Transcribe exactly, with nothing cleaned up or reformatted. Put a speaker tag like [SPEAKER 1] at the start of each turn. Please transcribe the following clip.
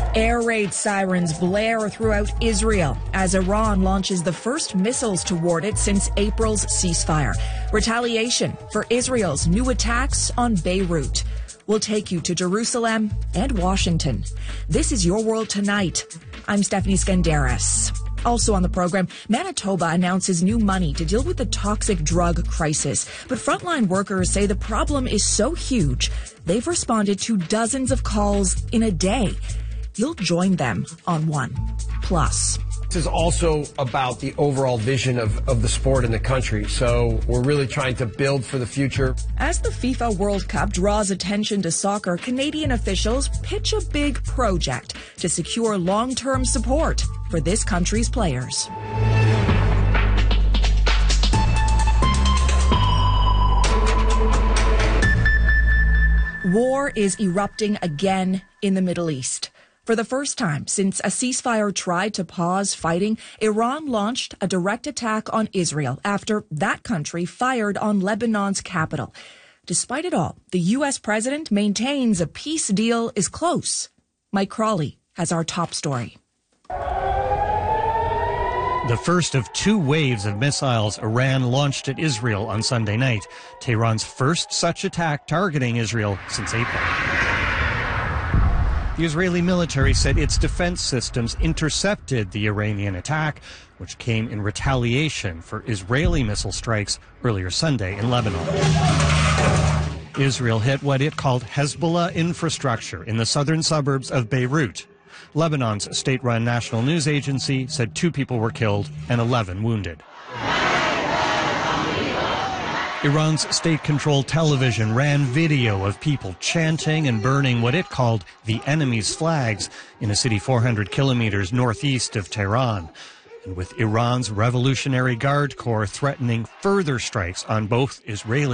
[SPEAKER 1] Air raid sirens blare throughout Israel as Iran launches the first missiles toward it since April's ceasefire. Retaliation for Israel's new attacks on Beirut. We'll take you to Jerusalem and Washington. This is Your World Tonight. I'm Stephanie Skandaris. Also on the program, Manitoba announces new money to deal with the toxic drug crisis. But frontline workers say the problem is so huge, they've responded to dozens of calls in a day. You'll join them on One Plus.
[SPEAKER 2] This is also about the overall vision of, of the sport in the country. So we're really trying to build for the future.
[SPEAKER 1] As the FIFA World Cup draws attention to soccer, Canadian officials pitch a big project to secure long-term support for this country's players. War is erupting again in the Middle East. For the first time since a ceasefire tried to pause fighting, Iran launched a direct attack on Israel after that country fired on Lebanon's capital. Despite it all, the U S president maintains a peace deal is close. Mike Crawley has our top story.
[SPEAKER 3] The first of two waves of missiles Iran launched at Israel on Sunday night, Tehran's first such attack targeting Israel since April. The Israeli military said its defense systems intercepted the Iranian attack, which came in retaliation for Israeli missile strikes earlier Sunday in Lebanon. Israel hit what it called Hezbollah infrastructure in the southern suburbs of Beirut. Lebanon's state-run national news agency said two people were killed and eleven wounded. Iran's state-controlled television ran video of people chanting and burning what it called the enemy's flags in a city four hundred kilometers northeast of Tehran. And with Iran's Revolutionary Guard Corps threatening further strikes on both Israeli